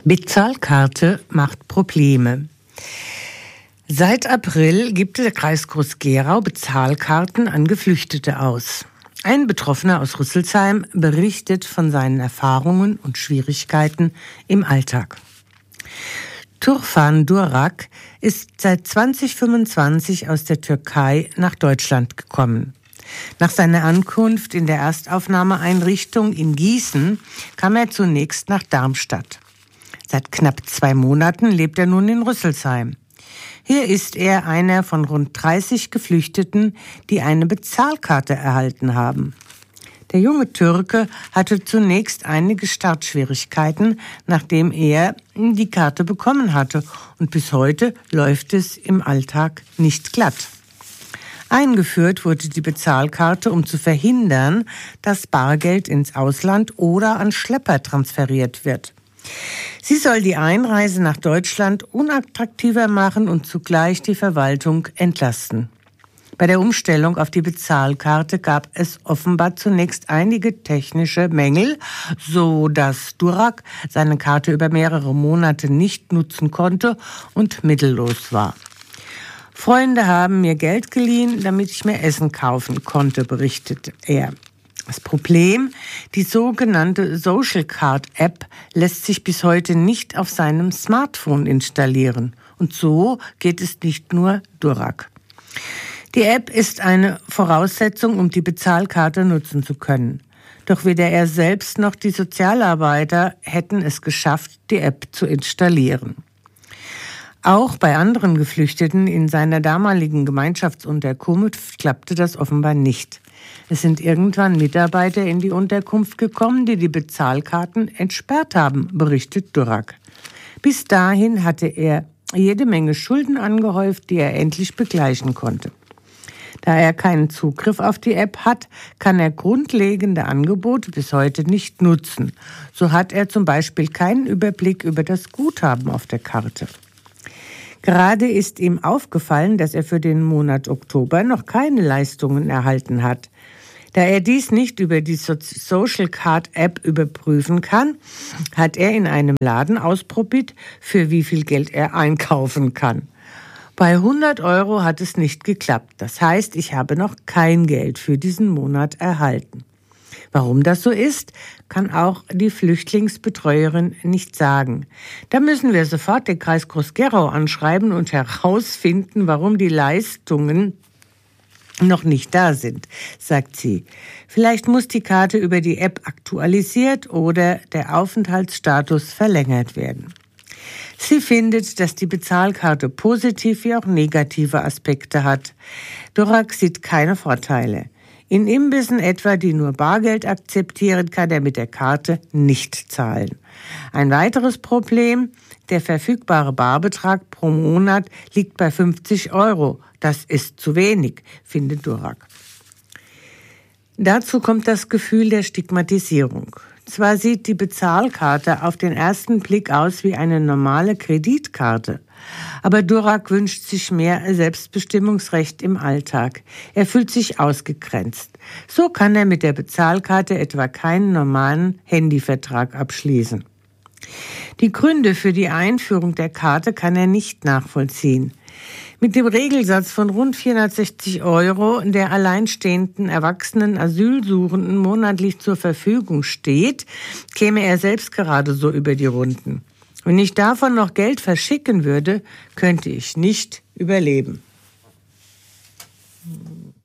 Bezahlkarte macht Probleme. Seit April gibt der Kreis Groß-Gerau Bezahlkarten an Geflüchtete aus. Ein Betroffener aus Rüsselsheim berichtet von seinen Erfahrungen und Schwierigkeiten im Alltag. Turfan Durak ist seit 2025 aus der Türkei nach Deutschland gekommen. Nach seiner Ankunft in der Erstaufnahmeeinrichtung in Gießen kam er zunächst nach Darmstadt. Seit knapp 2 Monaten lebt er nun in Rüsselsheim. Hier ist er einer von rund 30 Geflüchteten, die eine Bezahlkarte erhalten haben. Der junge Türke hatte zunächst einige Startschwierigkeiten, nachdem er die Karte bekommen hatte, und bis heute läuft es im Alltag nicht glatt. Eingeführt wurde die Bezahlkarte, um zu verhindern, dass Bargeld ins Ausland oder an Schlepper transferiert wird. Sie soll die Einreise nach Deutschland unattraktiver machen und zugleich die Verwaltung entlasten. Bei der Umstellung auf die Bezahlkarte gab es offenbar zunächst einige technische Mängel, so dass Durak seine Karte über mehrere Monate nicht nutzen konnte und mittellos war. Freunde haben mir Geld geliehen, damit ich mir Essen kaufen konnte, berichtet er. Das Problem: die sogenannte Social Card App lässt sich bis heute nicht auf seinem Smartphone installieren. Und so geht es nicht nur Durak. Die App ist eine Voraussetzung, um die Bezahlkarte nutzen zu können. Doch weder er selbst noch die Sozialarbeiter hätten es geschafft, die App zu installieren. Auch bei anderen Geflüchteten in seiner damaligen Gemeinschaftsunterkunft klappte das offenbar nicht. Es sind irgendwann Mitarbeiter in die Unterkunft gekommen, die die Bezahlkarten entsperrt haben, berichtet Durak. Bis dahin hatte er jede Menge Schulden angehäuft, die er endlich begleichen konnte. Da er keinen Zugriff auf die App hat, kann er grundlegende Angebote bis heute nicht nutzen. So hat er zum Beispiel keinen Überblick über das Guthaben auf der Karte. Gerade ist ihm aufgefallen, dass er für den Monat Oktober noch keine Leistungen erhalten hat. Da er dies nicht über die Social Card App überprüfen kann, hat er in einem Laden ausprobiert, für wie viel Geld er einkaufen kann. Bei 100 € hat es nicht geklappt. Das heißt, ich habe noch kein Geld für diesen Monat erhalten. Warum das so ist, kann auch die Flüchtlingsbetreuerin nicht sagen. Da müssen wir sofort den Kreis Groß-Gerau anschreiben und herausfinden, warum die Leistungen noch nicht da sind, sagt sie. Vielleicht muss die Karte über die App aktualisiert oder der Aufenthaltsstatus verlängert werden. Sie findet, dass die Bezahlkarte positive wie auch negative Aspekte hat. Durak sieht keine Vorteile. In Imbissen etwa, die nur Bargeld akzeptieren, kann er mit der Karte nicht zahlen. Ein weiteres Problem: der verfügbare Barbetrag pro Monat liegt bei 50 €. Das ist zu wenig, findet Durak. Dazu kommt das Gefühl der Stigmatisierung. Zwar sieht die Bezahlkarte auf den ersten Blick aus wie eine normale Kreditkarte, aber Durak wünscht sich mehr Selbstbestimmungsrecht im Alltag. Er fühlt sich ausgegrenzt. So kann er mit der Bezahlkarte etwa keinen normalen Handyvertrag abschließen. Die Gründe für die Einführung der Karte kann er nicht nachvollziehen. Mit dem Regelsatz von rund 460 €, der alleinstehenden erwachsenen Asylsuchenden monatlich zur Verfügung steht, käme er selbst gerade so über die Runden. Wenn ich davon noch Geld verschicken würde, könnte ich nicht überleben.